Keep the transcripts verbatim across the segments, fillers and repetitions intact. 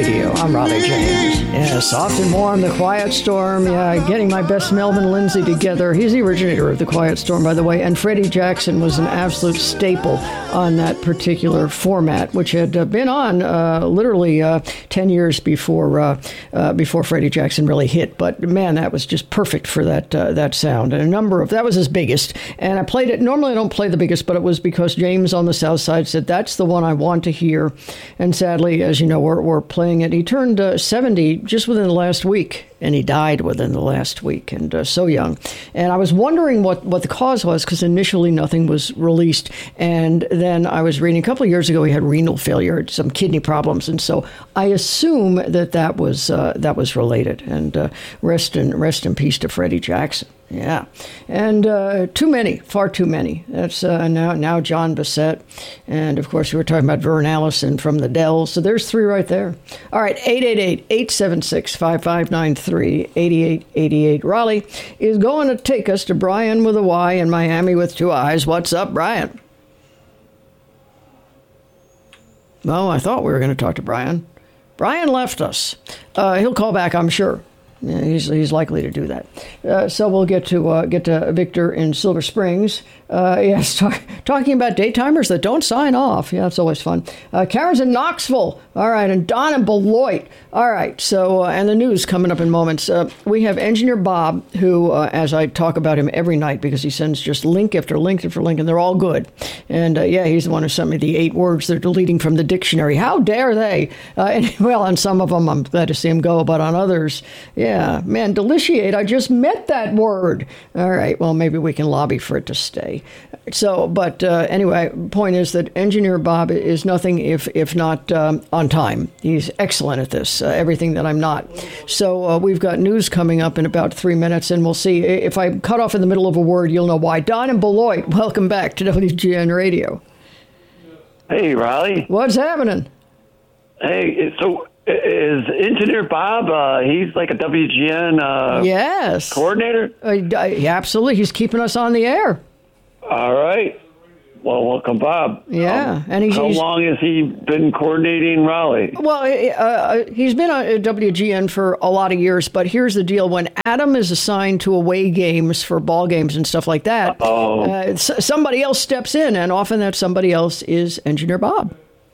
Radio. I'm Raleigh James. Yes, often more on The Quiet Storm. Yeah, getting my best Melvin Lindsay together. He's the originator of The Quiet Storm, by the way, and Freddie Jackson was an absolute staple on that particular format, which had uh, been on uh, literally uh, ten years before uh, uh, before Freddie Jackson really hit. But man, that was just perfect for that uh, that sound. And a number of that was his biggest. And I played it. Normally, I don't play the biggest, but it was because James on the South Side said that's the one I want to hear. And sadly, as you know, we're, we're playing it. He turned uh, seventy just within the last week, and he died within the last week, and uh, so young. And I was wondering what, what the cause was, because initially nothing was released. And then I was reading a couple of years ago he had renal failure, some kidney problems, and so I assume that that was uh, that was related. And uh, rest in rest in peace to Freddie Jackson. Yeah, and uh, too many, far too many. That's uh, now now John Bassett, and of course we were talking about Vern Allison from the Dells. So there's three right there. All right, eight eight eight, eight seven six, five five nine three, eight eight eight eight. Raleigh is going to take us to Brian with a Y in Miami with two eyes. What's up, Brian? Well, I thought we were going to talk to Brian. Brian left us. Uh, he'll call back, I'm sure. Yeah, he's he's likely to do that. Uh, so we'll get to uh, get to Victor in Silver Springs. Uh, yes, talk, talking about daytimers that don't sign off. Yeah, it's always fun. Uh, Karen's in Knoxville. All right, and Don in Beloit. All right, so, uh, and the news coming up in moments. Uh, we have Engineer Bob, who, uh, as I talk about him every night, because he sends just link after link after link, and they're all good. And, uh, yeah, he's the one who sent me the eight words they're deleting from the dictionary. How dare they? Uh, and, well, on some of them, I'm glad to see him go, but on others, yeah, man, deliciate, I just met that word. All right, well, maybe we can lobby for it to stay. So, but uh, anyway, point is that Engineer Bob is nothing if if not um, on time. He's excellent at this, uh, everything that I'm not. So uh, we've got news coming up in about three minutes, and we'll see. If I cut off in the middle of a word, you'll know why. Don and Beloit, welcome back to W G N Radio. Hey, Raleigh. What's happening? Hey, so is Engineer Bob, uh, he's like a W G N uh, yes. coordinator? Uh, absolutely. He's keeping us on the air. All right. Well, welcome, Bob. Yeah. Um, and he's, How he's, long has he been coordinating Raleigh? Well, uh, he's been on W G N for a lot of years, but here's the deal. When Adam is assigned to away games for ball games and stuff like that, oh. uh, somebody else steps in, and often that somebody else is Engineer Bob.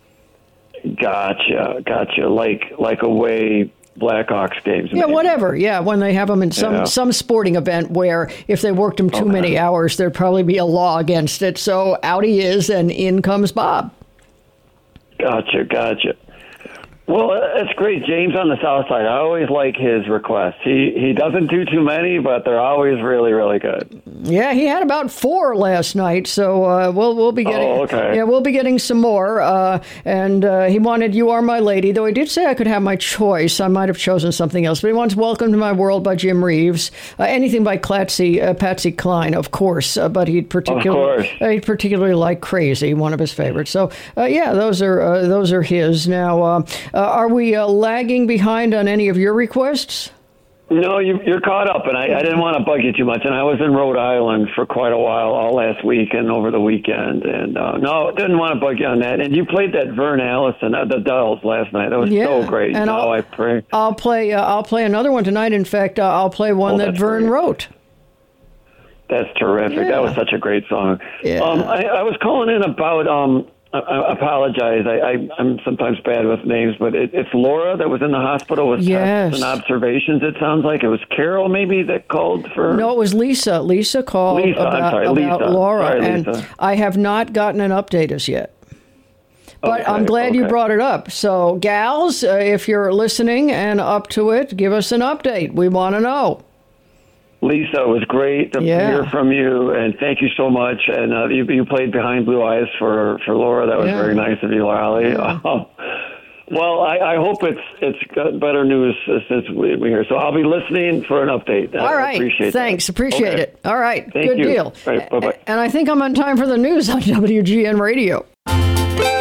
Gotcha, gotcha. Like like away Blackhawks games. Yeah, maybe. whatever. Yeah, when they have them in some, yeah. some sporting event where if they worked them too okay. many hours, there'd probably be a law against it. So out he is, and in comes Bob. Gotcha, gotcha. Well, that's great. James on the South Side. I always like his requests. He he doesn't do too many, but they're always really, really good. Yeah, he had about four last night, so uh, we'll we'll be getting. Oh, okay. Yeah, we'll be getting some more. Uh, and uh, he wanted "You Are My Lady," though he did say I could have my choice. I might have chosen something else, but he wants "Welcome to My World" by Jim Reeves. Uh, anything by Patsy uh, Patsy Cline, of course. Uh, but he'd particularly uh, he'd particularly like "Crazy," one of his favorites. So uh, yeah, those are uh, those are his now. Uh, Uh, are we uh, lagging behind on any of your requests? No, you, you're caught up, and I, I didn't want to bug you too much. And I was in Rhode Island for quite a while, all last week and over the weekend. And uh, no, didn't want to bug you on that. And you played that Vern Allison, uh, the Dells last night. That was yeah. so great. And now I'll, I pray. I'll play. Uh, I'll play another one tonight. In fact, uh, I'll play one oh, that Vern great. wrote. That's terrific. Yeah. That was such a great song. Yeah. Um, I, I was calling in about. Um, I, I apologize. I, I, I'm sometimes bad with names, but it, it's Laura that was in the hospital with yes. tests and observations. It sounds like it was Carol, maybe, that called for. No, it was Lisa. Lisa called Lisa, about, I'm sorry, about Lisa. Laura, Sorry, and Lisa. I have not gotten an update as yet. But okay, I'm glad okay. you brought it up. So, gals, uh, if you're listening and up to it, give us an update. We want to know. Lisa, it was great to yeah. hear from you, and thank you so much. And uh, you, you played Behind Blue Eyes for, for Laura. That was yeah. very nice of you, Raleigh. Yeah. Uh, well, I, I hope it's it's got better news since we, we're here. So I'll be listening for an update. All I right. appreciate Thanks. that. Appreciate okay. it. All right. Thank Good you. deal. All right, bye-bye. And I think I'm on time for the news on W G N Radio.